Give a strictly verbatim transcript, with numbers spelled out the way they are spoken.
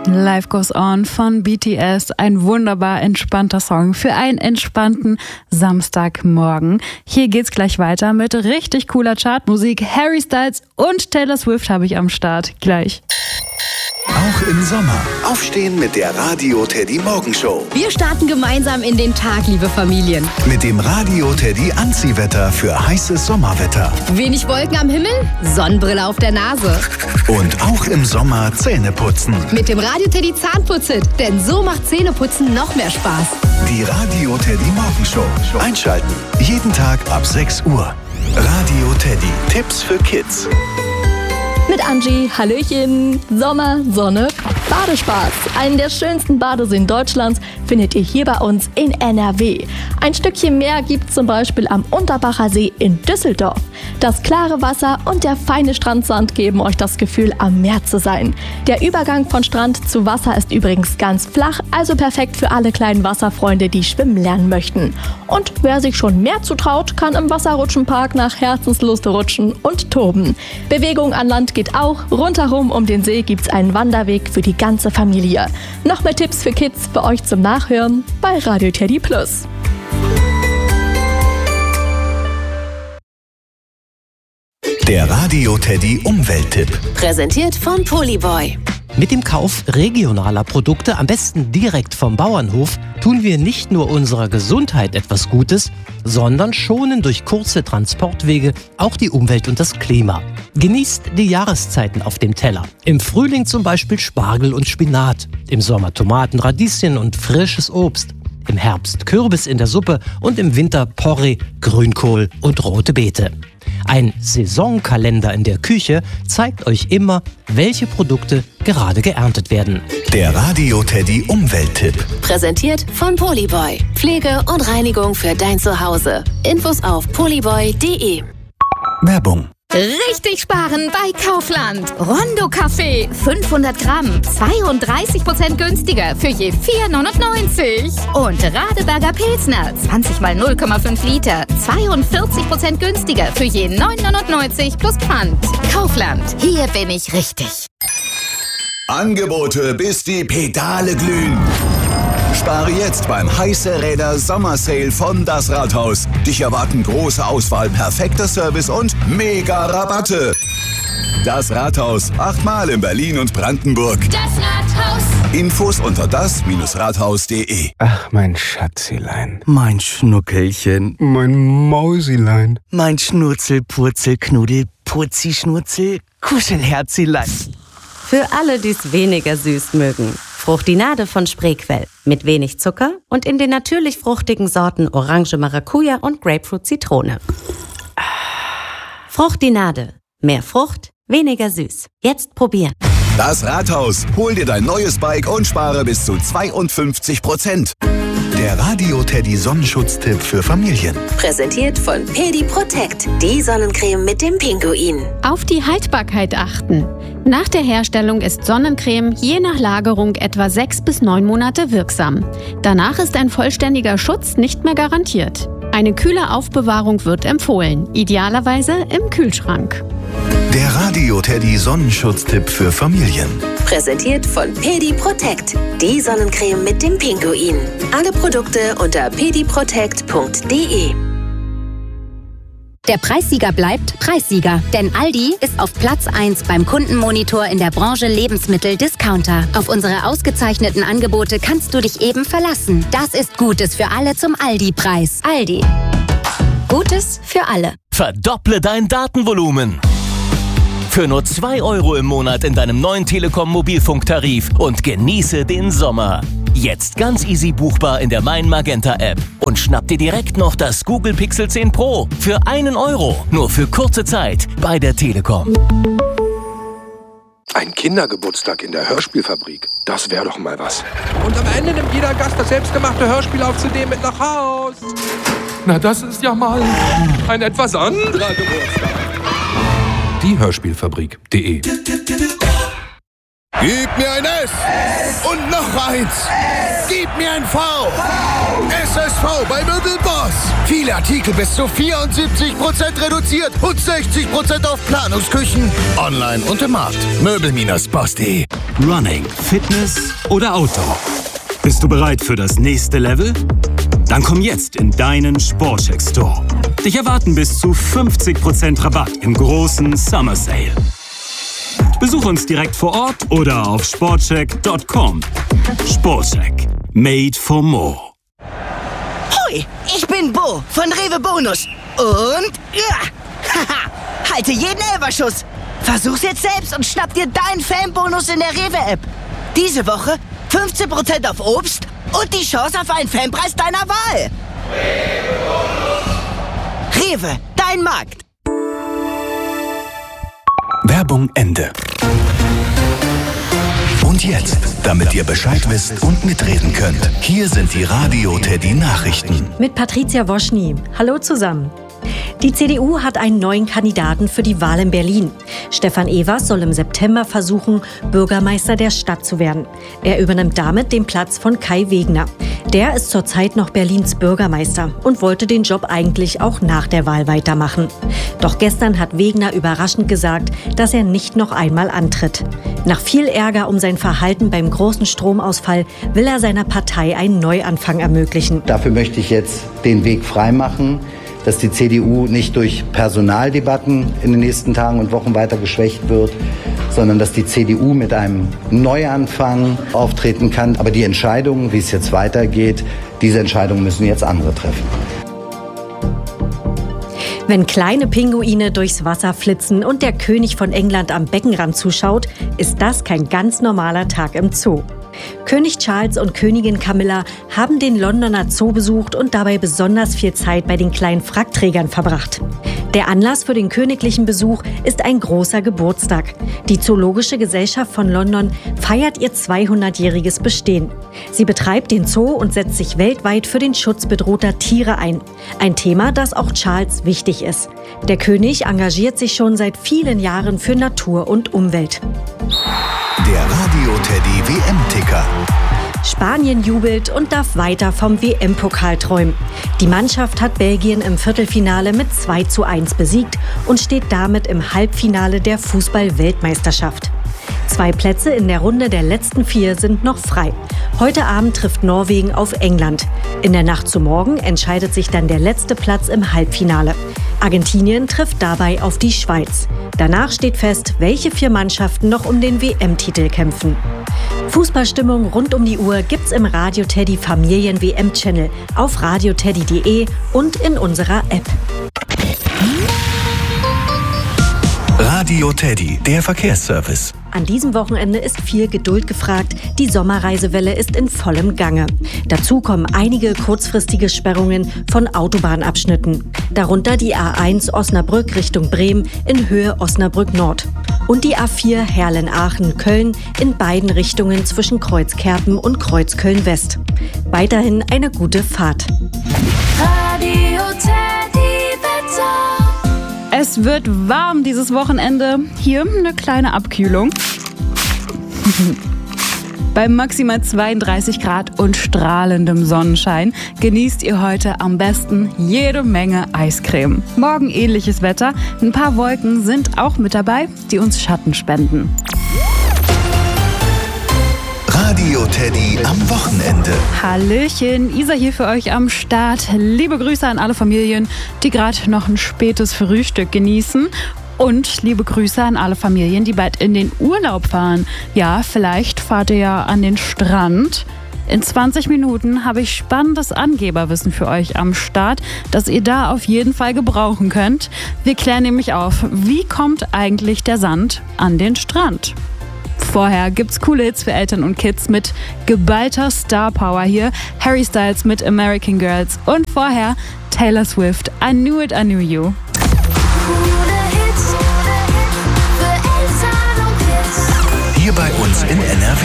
Life Goes On von B T S, ein wunderbar entspannter Song für einen entspannten Samstagmorgen. Hier geht's gleich weiter mit richtig cooler Chartmusik. Harry Styles und Taylor Swift habe ich am Start. Gleich. Auch im Sommer. Aufstehen mit der Radio Teddy Morgenshow. Wir starten gemeinsam in den Tag, liebe Familien. Mit dem Radio Teddy Anziehwetter für heißes Sommerwetter. Wenig Wolken am Himmel, Sonnenbrille auf der Nase. Und auch im Sommer Zähne putzen. Mit dem Radio Teddy Zahnputzit, denn so macht Zähneputzen noch mehr Spaß. Die Radio Teddy Morgenshow. Einschalten. Jeden Tag ab sechs Uhr. Radio Teddy. Tipps für Kids. Mit Angie, Hallöchen, Sommer, Sonne, Badespaß. Einen der schönsten Badeseen Deutschlands findet ihr hier bei uns in N R W. Ein Stückchen Meer gibt es zum Beispiel am Unterbacher See in Düsseldorf. Das klare Wasser und der feine Strandsand geben euch das Gefühl, am Meer zu sein. Der Übergang von Strand zu Wasser ist übrigens ganz flach, also perfekt für alle kleinen Wasserfreunde, die schwimmen lernen möchten. Und wer sich schon mehr zutraut, kann im Wasserrutschenpark nach Herzenslust rutschen und toben. Bewegung an Land geht auch. Rundherum um den See gibt's einen Wanderweg für die ganze Familie. Noch mehr Tipps für Kids für euch zum Nachhören bei Radio Teddy Plus. Der Radio Teddy Umwelttipp. Präsentiert von Polyboy. Mit dem Kauf regionaler Produkte, am besten direkt vom Bauernhof, tun wir nicht nur unserer Gesundheit etwas Gutes, sondern schonen durch kurze Transportwege auch die Umwelt und das Klima. Genießt die Jahreszeiten auf dem Teller. Im Frühling zum Beispiel Spargel und Spinat, im Sommer Tomaten, Radieschen und frisches Obst, im Herbst Kürbis in der Suppe und im Winter Porree, Grünkohl und rote Beete. Ein Saisonkalender in der Küche zeigt euch immer, welche Produkte gerade geerntet werden. Der Radio Teddy Umwelttipp. Präsentiert von Polyboy. Pflege und Reinigung für dein Zuhause. Infos auf polyboy punkt de. Werbung. Richtig sparen bei Kaufland. Rondo Kaffee, fünfhundert Gramm, zweiunddreißig Prozent günstiger für je vier neunundneunzig. Und Radeberger Pilsner, zwanzig mal null Komma fünf Liter, zweiundvierzig Prozent günstiger für je neun neunundneunzig plus Pfand. Kaufland, hier bin ich richtig. Angebote, bis die Pedale glühen. Spare jetzt beim Heiße Räder Sommersale von Das Rathaus. Dich erwarten große Auswahl, perfekter Service und mega Rabatte. Das Rathaus, achtmal in Berlin und Brandenburg. Das Rathaus. Infos unter das Rathaus punkt de. Ach, mein Schatzilein. Mein Schnuckelchen. Mein Mausilein. Mein Schnurzel, Purzel, Knuddel, Purzi, Schnurzel, Kuschelherzilein. Für alle, die es weniger süß mögen. Fruchtinade von Spreequell. Mit wenig Zucker und in den natürlich fruchtigen Sorten Orange Maracuja und Grapefruit Zitrone. Fruchtinade. Mehr Frucht, weniger süß. Jetzt probieren. Das Rathaus. Hol dir dein neues Bike und spare bis zu zweiundfünfzig Prozent. Der Radio Teddy Sonnenschutztipp für Familien. Präsentiert von Pedi Protect. Die Sonnencreme mit dem Pinguin. Auf die Haltbarkeit achten. Nach der Herstellung ist Sonnencreme je nach Lagerung etwa sechs bis neun Monate wirksam. Danach ist ein vollständiger Schutz nicht mehr garantiert. Eine kühle Aufbewahrung wird empfohlen, idealerweise im Kühlschrank. Der Radio Teddy Sonnenschutztipp für Familien. Präsentiert von Pedi Protect. Die Sonnencreme mit dem Pinguin. Alle Produkte unter pedi protect punkt de. Der Preissieger bleibt Preissieger, denn Aldi ist auf Platz eins beim Kundenmonitor in der Branche Lebensmittel-Discounter. Auf unsere ausgezeichneten Angebote kannst du dich eben verlassen. Das ist Gutes für alle zum Aldi-Preis. Aldi. Gutes für alle. Verdopple dein Datenvolumen. Für nur zwei Euro im Monat in deinem neuen Telekom-Mobilfunktarif und genieße den Sommer. Jetzt ganz easy buchbar in der Mein Magenta App. Und schnapp dir direkt noch das Google Pixel zehn Pro für einen Euro. Nur für kurze Zeit bei der Telekom. Ein Kindergeburtstag in der Hörspielfabrik. Das wäre doch mal was. Und am Ende nimmt jeder Gast das selbstgemachte Hörspiel auf C D mit nach Haus. Na, das ist ja mal ein etwas anderer Geburtstag. Die Hörspielfabrik punkt de Gib mir ein S. Und noch eins. Gib mir ein V. S S V bei Möbelboss. Viele Artikel bis zu vierundsiebzig Prozent reduziert und sechzig Prozent auf Planungsküchen. Online und im Markt. Möbel Boss punkt de. Running, Fitness oder Outdoor? Bist du bereit für das nächste Level? Dann komm jetzt in deinen Sportcheck Store. Dich erwarten bis zu fünfzig Prozent Rabatt im großen Summer Sale. Besuch uns direkt vor Ort oder auf sportcheck punkt com. Sportcheck. Made for more. Hoi, ich bin Bo von Rewe Bonus. Und ja, haha, halte jeden Elferschuss. Versuch's jetzt selbst und schnapp dir deinen Fanbonus in der Rewe-App. Diese Woche fünfzehn Prozent auf Obst und die Chance auf einen Fanpreis deiner Wahl. Rewe, dein Markt. Werbung Ende. Und jetzt, damit ihr Bescheid wisst und mitreden könnt, hier sind die Radio Teddy Nachrichten. Mit Patricia Woschny. Hallo zusammen. Die C D U hat einen neuen Kandidaten für die Wahl in Berlin. Stefan Evers soll im September versuchen, Bürgermeister der Stadt zu werden. Er übernimmt damit den Platz von Kai Wegner. Der ist zurzeit noch Berlins Bürgermeister und wollte den Job eigentlich auch nach der Wahl weitermachen. Doch gestern hat Wegner überraschend gesagt, dass er nicht noch einmal antritt. Nach viel Ärger um sein Verhalten beim großen Stromausfall will er seiner Partei einen Neuanfang ermöglichen. Dafür möchte ich jetzt den Weg freimachen, dass die C D U nicht durch Personaldebatten in den nächsten Tagen und Wochen weiter geschwächt wird, sondern dass die C D U mit einem Neuanfang auftreten kann. Aber die Entscheidungen, wie es jetzt weitergeht, diese Entscheidungen müssen jetzt andere treffen. Wenn kleine Pinguine durchs Wasser flitzen und der König von England am Beckenrand zuschaut, ist das kein ganz normaler Tag im Zoo. König Charles und Königin Camilla haben den Londoner Zoo besucht und dabei besonders viel Zeit bei den kleinen Frackträgern verbracht. Der Anlass für den königlichen Besuch ist ein großer Geburtstag. Die Zoologische Gesellschaft von London feiert ihr zweihundertjähriges Bestehen. Sie betreibt den Zoo und setzt sich weltweit für den Schutz bedrohter Tiere ein. Ein Thema, das auch Charles wichtig ist. Der König engagiert sich schon seit vielen Jahren für Natur und Umwelt. Der Radio Teddy W M-Ticker. Spanien jubelt und darf weiter vom W M-Pokal träumen. Die Mannschaft hat Belgien im Viertelfinale mit zwei zu eins besiegt und steht damit im Halbfinale der Fußball-Weltmeisterschaft. Zwei Plätze in der Runde der letzten vier sind noch frei. Heute Abend trifft Norwegen auf England. In der Nacht zu morgen entscheidet sich dann der letzte Platz im Halbfinale. Argentinien trifft dabei auf die Schweiz. Danach steht fest, welche vier Mannschaften noch um den W M-Titel kämpfen. Fußballstimmung rund um die Uhr gibt's im Radio Teddy Familien-W M-Channel, auf radioteddy punkt de und in unserer App. Radio Teddy, der Verkehrsservice. An diesem Wochenende ist viel Geduld gefragt. Die Sommerreisewelle ist in vollem Gange. Dazu kommen einige kurzfristige Sperrungen von Autobahnabschnitten. Darunter die A eins Osnabrück Richtung Bremen in Höhe Osnabrück Nord. Und die A vier Herlen-Aachen-Köln in beiden Richtungen zwischen Kreuzkerpen und Kreuzköln West. Weiterhin eine gute Fahrt. Radio Teddy Wetter. Es wird warm dieses Wochenende. Hier eine kleine Abkühlung. Bei maximal zweiunddreißig Grad und strahlendem Sonnenschein genießt ihr heute am besten jede Menge Eiscreme. Morgen ähnliches Wetter. Ein paar Wolken sind auch mit dabei, die uns Schatten spenden. Radio Teddy am Wochenende. Hallöchen, Isa hier für euch am Start. Liebe Grüße an alle Familien, die gerade noch ein spätes Frühstück genießen. Und liebe Grüße an alle Familien, die bald in den Urlaub fahren. Ja, vielleicht fahrt ihr ja an den Strand. In zwanzig Minuten habe ich spannendes Angeberwissen für euch am Start, das ihr da auf jeden Fall gebrauchen könnt. Wir klären nämlich auf, wie kommt eigentlich der Sand an den Strand? Vorher gibt's coole Hits für Eltern und Kids mit geballter Star Power hier. Harry Styles mit American Girls und vorher Taylor Swift, I Knew It, I Knew You. Hier bei uns in N R W.